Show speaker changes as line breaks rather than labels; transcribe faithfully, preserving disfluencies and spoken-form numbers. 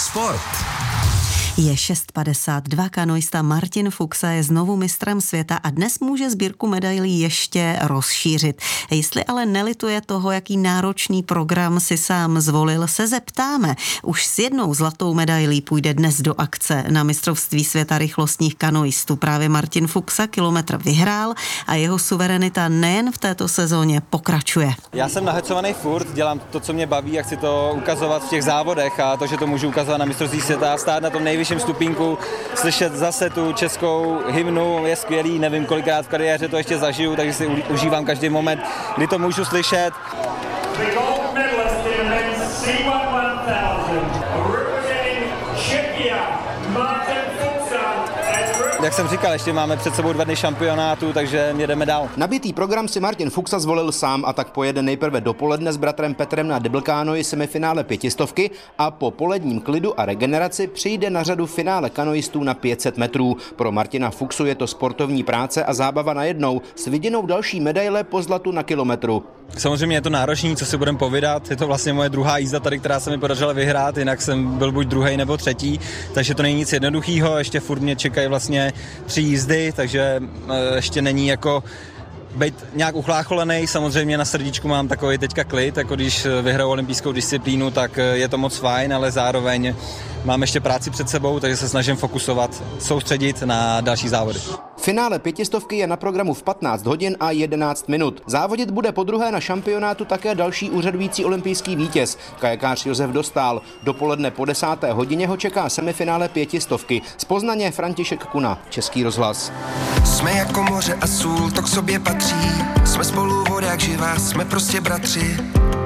Sport.
Je šest padesát dva, kanoista Martin Fuxa je znovu mistrem světa a dnes může sbírku medailí ještě rozšířit. Jestli ale nelituje toho, jaký náročný program si sám zvolil, se zeptáme. Už s jednou zlatou medailí půjde dnes do akce na mistrovství světa rychlostních kanoistů. Právě Martin Fuxa kilometr vyhrál a jeho suverenita nejen v této sezóně pokračuje.
Já jsem nahecovaný furt, dělám to, co mě baví a chci to ukazovat v těch závodech a to, že to můžu ukazovat na mistrovství světa, stát na tom nejvyšším stupínku, slyšet zase tu českou hymnu je skvělý, nevím kolikrát v kariéře to ještě zažiju, takže si užívám každý moment, kdy to můžu slyšet. Jak jsem říkal, ještě máme před sebou dva dny šampionátu, takže jedeme dál.
Nabitý program si Martin Fuxa zvolil sám a tak pojede nejprve dopoledne s bratrem Petrem na deblkánoi semifinále pětistovky a po poledním klidu a regeneraci přijde na řadu finále kanoistů na pět set metrů. Pro Martina Fuxu je to sportovní práce a zábava najednou s vidinou další medaile po zlatu na kilometru.
Samozřejmě je to náročný, co si budeme povídat, je to vlastně moje druhá jízda tady, která se mi podařila vyhrát, jinak jsem byl buď druhý nebo třetí, takže to není nic jednoduchého, ještě furt mě čekají vlastně tři jízdy, takže ještě není jako být nějak uchlácholený, samozřejmě na srdíčku mám takový teďka klid, jako když vyhraju olympijskou disciplínu, tak je to moc fajn, ale zároveň mám ještě práci před sebou, takže se snažím fokusovat, soustředit na další závody.
Finále pětistovky je na programu v patnáct hodin a jedenáct minut. Závodit bude podruhé na šampionátu také další úřadující olympijský vítěz, kajakář Josef Dostál. Dopoledne po desáté hodině ho čeká semifinále pětistovky. Z Poznaně František Kuna, Český rozhlas.
Jsme jako moře a sůl, to k sobě patří. Jsme spolu voda jak živá, jsme prostě bratři.